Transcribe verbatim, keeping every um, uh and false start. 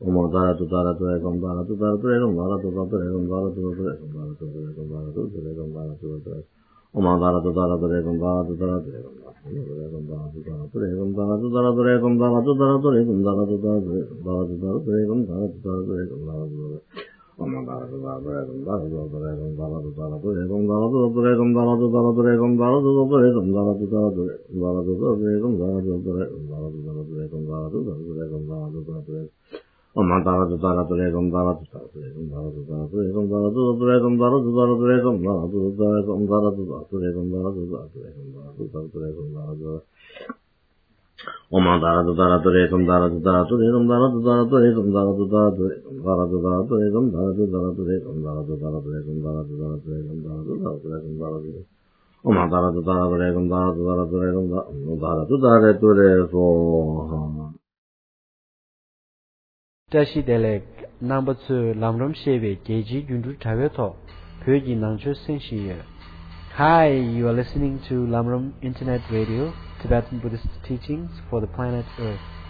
Om Dara to Dara to Ekam Dara to Dara to Ekam Dara to Dara to Ekam Dara to Ekam Dara to Ekam Dara to Ekam Dara to Ekam Om Dara to Dara to Ekam Dara to Dara to Ekam Dara to Ekam Dara to Ekam Dara to Dara to Ekam Dara to Dara to Ekam Dara to Dara to Dara to Dara to Ekam Dara to Dara to Ekam Dara to Om Dara to Dara to Ekam Dara to Ekam Dara to Dara to Ekam Dara to Ekam Dara to Dara to Ekam Dara to Ekam Dara to Dara to Dara to Ekam Dara to Ekam Dara to Ekam Dara to Ekam Dara to Ekam Dara to Ekam Om Dara to Dara to Ekam Dara to Dara to Ekam Dara to Dara to Ekam Dara to Ekam Dara to Dara to Ekam Dara to Ekam Dara to Dara to Ekam Dara to Dara to Ekam Dara to Dara to Ekam Dara to Om Dara to Dara to Ekam Dara to Dara to Ekam Dara to Dara to Ekam Dara to Dara to Ekam Dara to Dara to Ekam Dara to Dara to Ekam Dara to Dara to Ekam Dara to Dara to Ekam Dara to Dara to Ekam Dara to Om Dara to Dara to Ekam Dara to Dara to Ekam Dara to Dara to Ekam Tashi Delek number two Lamram Sheve Geji Jundu Taveto Pyoji Nangcho Senshi. Hi, you are listening to Lamram Internet Radio, Tibetan Buddhist teachings for the planet Earth.